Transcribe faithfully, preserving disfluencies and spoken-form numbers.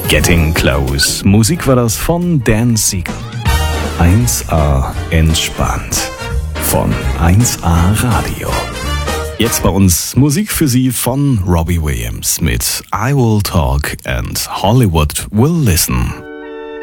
Getting Close. Musik war das von Dan Siegel. eins A entspannt. Von eins A Radio. Jetzt bei uns Musik für Sie von Robbie Williams mit I Will Talk and Hollywood Will Listen.